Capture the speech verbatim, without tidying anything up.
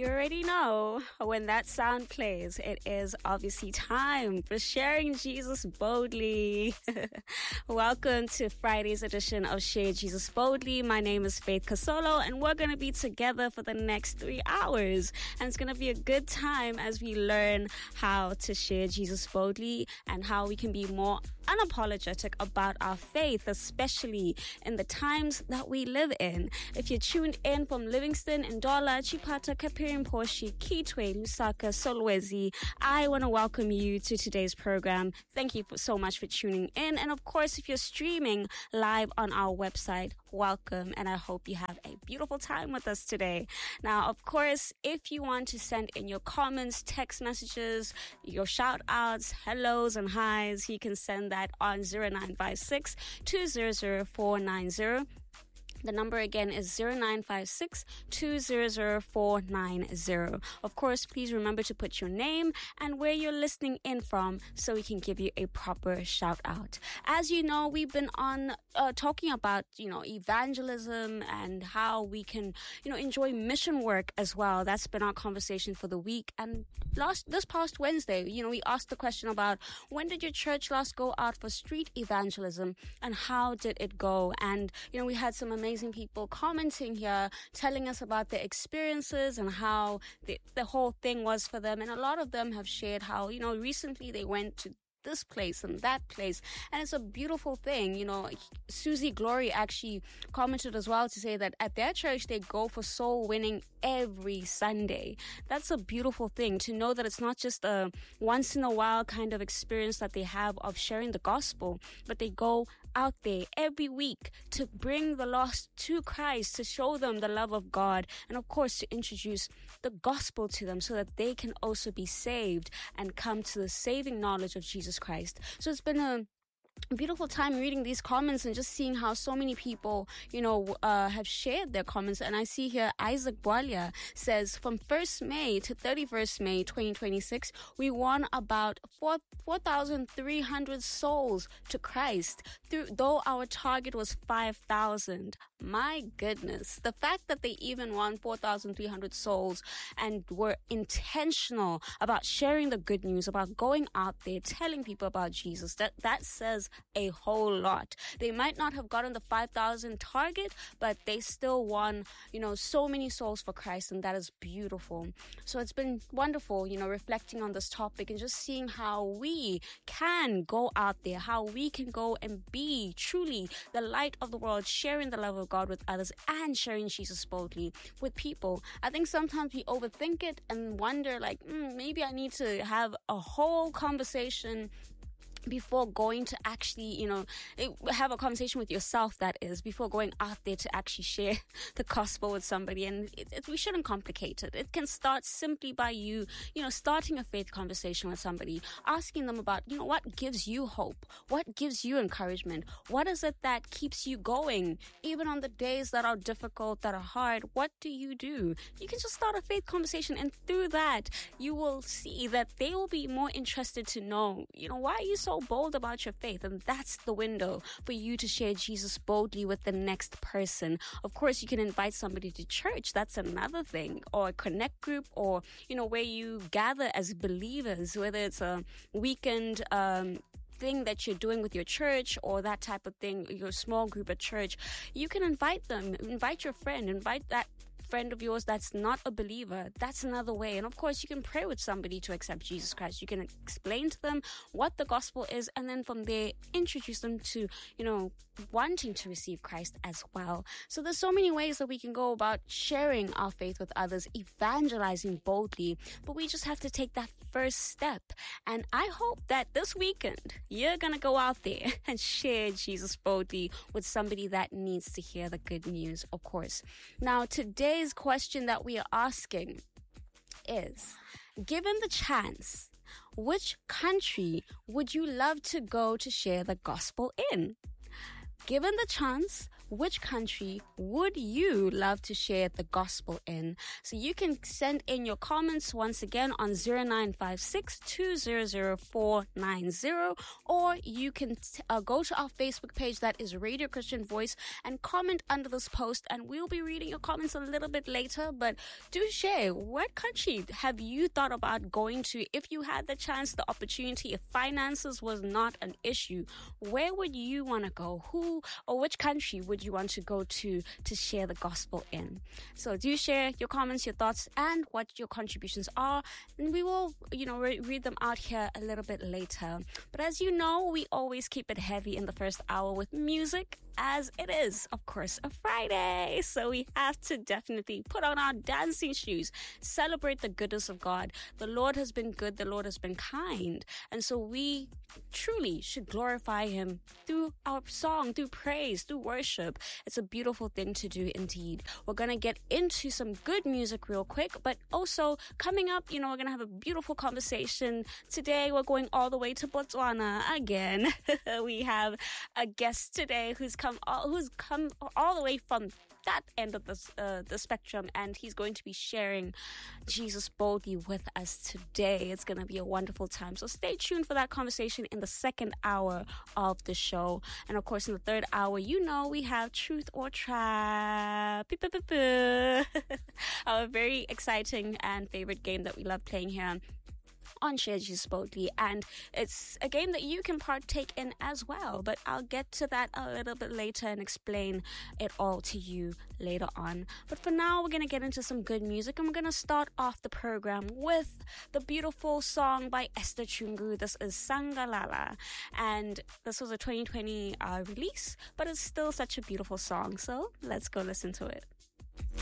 You already know when that sound plays, it is obviously time for sharing Jesus boldly. Welcome to Friday's edition of Share Jesus Boldly. My name is Faith Kasolo, and we're going to be together for the next three hours. And it's going to be a good time as we learn how to share Jesus boldly and how we can be more unapologetic about our faith, especially in the times that we live in. If you're tuned in from Livingston, Ndola, Chipata, Kapirimposhi, Kitwe, Lusaka, Solwezi, I want to welcome you to today's program. Thank you for, so much for tuning in. And of course, if you're streaming live on our website, welcome. And I hope you have a beautiful time with us today. Now, of course, if you want to send in your comments, text messages, your shout outs, hellos and highs, you can send that on zero nine five six, two zero zero, four nine zero. The number again is zero nine five six, two zero zero, four nine zero. Of course, please remember to put your name and where you're listening in from so we can give you a proper shout out. As you know, we've been on uh, talking about, you know, evangelism and how we can, you know, enjoy mission work as well. That's been our conversation for the week. And last this past Wednesday, you know, we asked the question about when did your church last go out for street evangelism and how did it go? And, you know, we had some amazing Amazing people commenting here, telling us about their experiences and how the, the whole thing was for them. And a lot of them have shared how, you know, recently they went to this place and that place. And it's a beautiful thing. You know, Susie Glory actually commented as well to say that at their church, they go for soul winning every Sunday. That's a beautiful thing to know that it's not just a once in a while kind of experience that they have of sharing the gospel, but they go out there every week to bring the lost to Christ, to show them the love of God, and of course to introduce the gospel to them so that they can also be saved and come to the saving knowledge of Jesus Christ. So it's been a beautiful time reading these comments and just seeing how so many people, you know, uh, have shared their comments. And I see here Isaac Bwalia says, from first May to thirty-first May twenty twenty-six, we won about four thousand three hundred souls to Christ, through, though our target was five thousand. My goodness. The fact that they even won four thousand three hundred souls and were intentional about sharing the good news, about going out there, telling people about Jesus, that, that says a whole lot. They might not have gotten the five thousand target, but they still won, you know, so many souls for Christ, and that is beautiful. So it's been wonderful, you know, reflecting on this topic and just seeing how we can go out there, how we can go and be truly the light of the world, sharing the love of God with others and sharing Jesus boldly with people. I think sometimes we overthink it and wonder like, mm, maybe I need to have a whole conversation before going to actually, you know, have a conversation with yourself, that is, before going out there to actually share the gospel with somebody. And it, it, we shouldn't complicate it. It can start simply by you, you know, starting a faith conversation with somebody, asking them about, you know, what gives you hope? What gives you encouragement? What is it that keeps you going? Even on the days that are difficult, that are hard, what do you do? You can just start a faith conversation, and through that, you will see that they will be more interested to know, you know, why are you so bold about your faith? And that's the window for you to share Jesus boldly with the next person. Of course, you can invite somebody to church. That's another thing. Or a connect group, or, you know, where you gather as believers, whether it's a weekend, um, thing that you're doing with your church or that type of thing, your small group at church. You can invite them, invite your friend, invite that friend of yours that's not a believer. That's another way. And of course, you can pray with somebody to accept Jesus Christ. You can explain to them what the gospel is, and then from there, introduce them to, you know, wanting to receive Christ as well. So there's so many ways that we can go about sharing our faith with others, evangelizing boldly, but we just have to take that first step. And I hope that this weekend, you're going to go out there and share Jesus boldly with somebody that needs to hear the good news, of course. Now, today's question that we are asking is, given the chance, which country would you love to go to share the gospel in? Given the chance, which country would you love to share the gospel in? So you can send in your comments once again on zero nine five six, two zero zero, four nine zero, or you can t- uh, go to our Facebook page, that is Radio Christian Voice, and comment under this post, and we'll be reading your comments a little bit later. But do share, what country have you thought about going to if you had the chance, the opportunity, if finances was not an issue? Where would you want to go? Who or which country would you want to go to to share the gospel in? So do share your comments, your thoughts, and what your contributions are, and we will, you know, re- read them out here a little bit later. But as you know, we always keep it heavy in the first hour with music, as it is, of course, a Friday. So we have to definitely put on our dancing shoes, celebrate the goodness of God. The Lord has been good. The Lord has been kind. And so we truly should glorify him through our song, through praise, through worship. It's a beautiful thing to do indeed. We're going to get into some good music real quick, but also coming up, you know, we're going to have a beautiful conversation. Today, we're going all the way to Botswana again. We have a guest today who's come all, who's come all the way from that end of the, uh, the spectrum, and he's going to be sharing Jesus boldly with us today. It's going to be a wonderful time. So stay tuned for that conversation in the second hour of the show. And of course, in the third hour, you know, we have Truth or Trap. Our very exciting and favorite game that we love playing here on Share Jesus Boldly, and it's a game that you can partake in as well, but I'll get to that a little bit later and explain it all to you later on. But for now, we're going to get into some good music, and we're going to start off the program with the beautiful song by Esther Chungu. This is Sangalala, and this was a twenty twenty uh, release, but it's still such a beautiful song, so let's go listen to it.